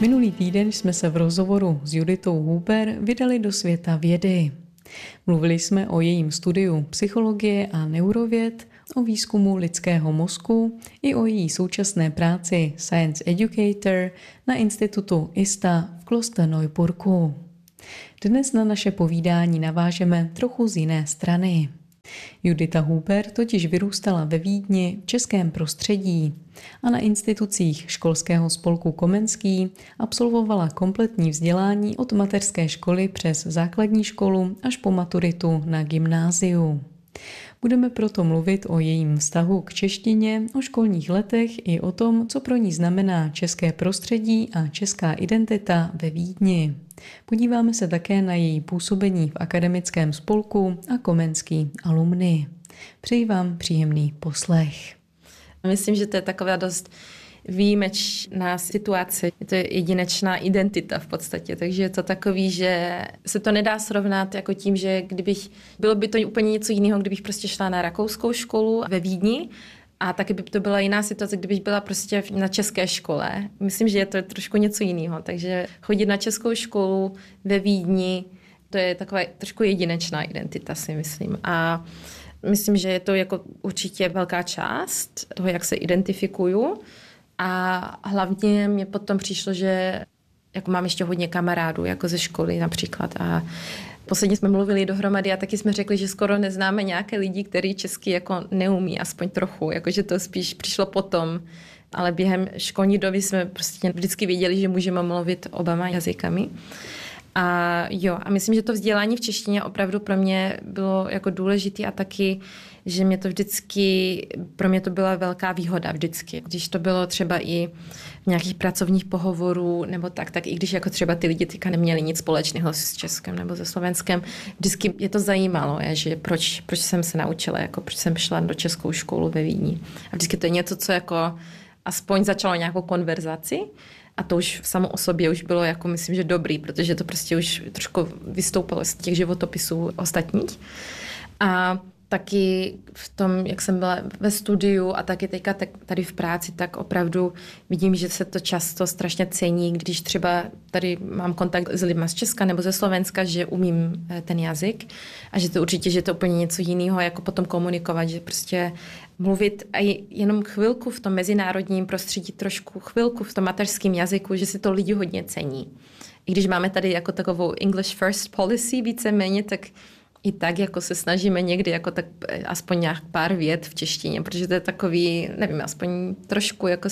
Minulý týden jsme se v rozhovoru s Juditou Huber vydali do světa vědy. Mluvili jsme o jejím studiu psychologie a neurověd, o výzkumu lidského mozku i o její současné práci Science Educator na institutu ISTA v Klosterneuburgu. Dnes na naše povídání navážeme trochu z jiné strany. Judita Huber totiž vyrůstala ve Vídni v českém prostředí a na institucích školského spolku Komenský absolvovala kompletní vzdělání od mateřské školy přes základní školu až po maturitu na gymnáziu. Budeme proto mluvit o jejím vztahu k češtině, o školních letech i o tom, co pro ní znamená české prostředí a česká identita ve Vídni. Podíváme se také na její působení v akademickém spolku a Komenský alumny. Přeji vám příjemný poslech. Myslím, že to je taková dost výjimečná situace. Je to jedinečná identita v podstatě, takže je to takový, že se to nedá srovnat jako tím, že bylo by to úplně něco jiného, kdybych prostě šla na rakouskou školu ve Vídni a taky by to byla jiná situace, kdybych byla prostě na české škole. Myslím, že je to trošku něco jiného, takže chodit na českou školu ve Vídni, to je taková trošku jedinečná identita, si myslím. A myslím, že je to jako určitě velká část toho, jak se identifikuju. A hlavně mě potom přišlo, že jako mám ještě hodně kamarádů, jako ze školy například. A posledně jsme mluvili dohromady a taky jsme řekli, že skoro neznáme nějaké lidi, kteří česky jako neumí, aspoň trochu. Jakože to spíš přišlo potom. Ale během školní doby jsme prostě vždycky věděli, že můžeme mluvit obama jazykami. A myslím, že to vzdělání v češtině opravdu pro mě bylo jako důležité a taky, že pro mě to byla velká výhoda vždycky. Když to bylo třeba i v nějakých pracovních pohovorů nebo tak i když jako třeba ty lidi teďka neměli nic společného s Českem nebo se Slovenskem, vždycky je to zajímalo, že proč jsem se naučila, jako proč jsem šla do českou školu ve Vídni. A vždycky to je něco, co jako aspoň začalo nějakou konverzaci. A to už samo o sobě už bylo, jako myslím, že dobrý, protože to prostě už trošku vystoupilo z těch životopisů ostatních. A taky v tom, jak jsem byla ve studiu a taky teďka tady v práci, tak opravdu vidím, že se to často strašně cení, když třeba tady mám kontakt s lidmi z Česka nebo ze Slovenska, že umím ten jazyk a že to určitě, že to úplně něco jiného, jako potom komunikovat, že prostě mluvit a jenom chvilku v tom mezinárodním prostředí, trošku chvilku v tom mateřském jazyku, že si to lidi hodně cení. I když máme tady jako takovou English first policy víceméně, tak i tak jako se snažíme někdy jako tak aspoň nějak pár vět v češtině, protože to je takový, nevím, aspoň trošku jako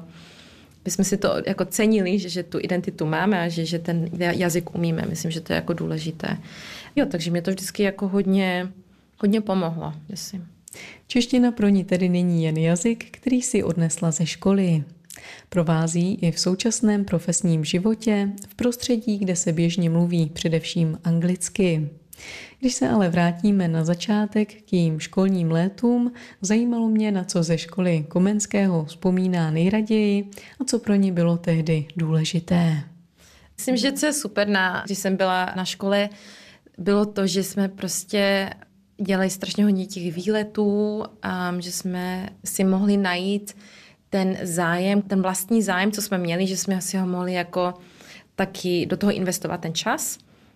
bychom si to jako cenili, že tu identitu máme a že ten jazyk umíme. Myslím, že to je jako důležité. Takže mě to vždycky jako hodně pomohlo, myslím. Čeština pro ní tedy není jen jazyk, který si odnesla ze školy. Provází i v současném profesním životě v prostředí, kde se běžně mluví především anglicky. Když se ale vrátíme na začátek k jejím školním létům, zajímalo mě, na co ze školy Komenského vzpomíná nejraději a co pro ní bylo tehdy důležité. Myslím, že co je super, když jsem byla na škole, bylo to, že jsme prostě dělali strašně hodně těch výletů a že jsme si mohli najít ten zájem, ten vlastní zájem, co jsme měli, že jsme si ho mohli jako taky do toho investovat ten čas.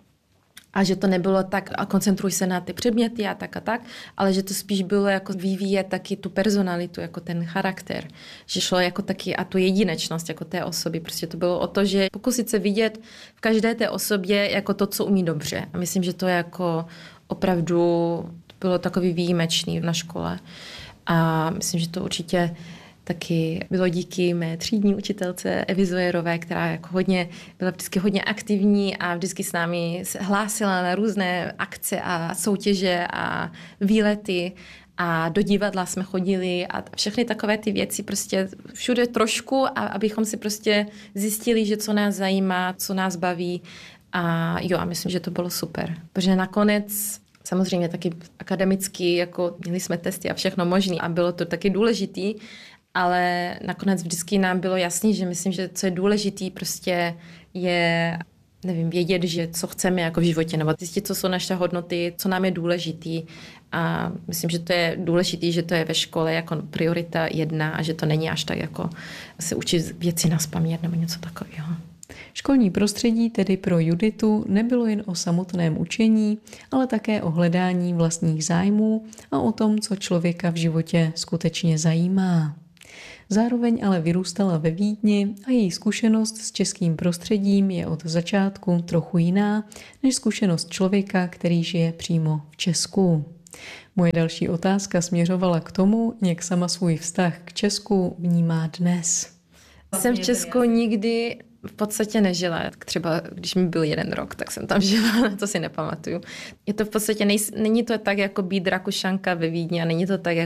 A že to nebylo tak a koncentruj se na ty předměty a tak, ale že to spíš bylo jako vyvíjet taky tu personalitu, jako ten charakter. Že šlo jako taky a tu jedinečnost jako té osoby. Prostě to bylo o to, že pokusit se vidět v každé té osobě jako to, co umí dobře. A myslím, že to jako opravdu bylo takový výjimečný na škole. A myslím, že to určitě taky bylo díky mé třídní učitelce Evy Zojerové, která jako byla vždycky hodně aktivní a vždycky s námi hlásila na různé akce a soutěže a výlety a do divadla jsme chodili a všechny takové ty věci prostě všude trošku, a abychom si prostě zjistili, že co nás zajímá, co nás baví a myslím, že to bylo super. Protože nakonec samozřejmě taky akademicky, jako měli jsme testy a všechno možné a bylo to taky důležitý, ale nakonec vždycky nám bylo jasný, že myslím, že co je důležitý prostě je, vědět, že co chceme jako v životě, nebo zjistit, co jsou naše hodnoty, co nám je důležitý. A myslím, že to je důležitý, že to je ve škole jako priorita 1 a že to není až tak jako se učit věci nazpamět nebo něco takového. Školní prostředí tedy pro Juditu nebylo jen o samotném učení, ale také o hledání vlastních zájmů a o tom, co člověka v životě skutečně zajímá. Zároveň ale vyrůstala ve Vídni a její zkušenost s českým prostředím je od začátku trochu jiná než zkušenost člověka, který žije přímo v Česku. Moje další otázka směřovala k tomu, jak sama svůj vztah k Česku vnímá dnes. Jsem v Česku nikdy v podstatě nežila. Třeba když mi byl 1 rok, tak jsem tam žila, to si nepamatuju. Je to v podstatě, není to tak jako být Rakušanka ve Vídni a není to tak